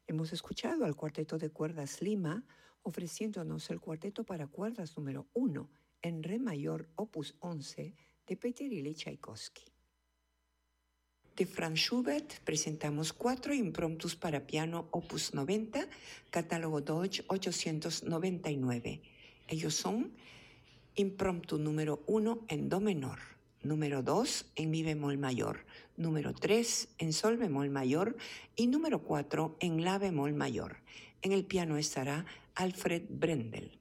Hemos escuchado al Cuarteto de Cuerdas Lima ofreciéndonos el Cuarteto para Cuerdas número 1 en Re mayor opus 11 de Peter Ilyich Tchaikovsky. De Franz Schubert presentamos 4 impromptus para piano opus 90, catálogo Deutsch 899. Ellos son impromptu número 1 en do menor, número 2 en mi bemol mayor, número 3 en sol bemol mayor y número 4 en la bemol mayor. En el piano estará Alfred Brendel.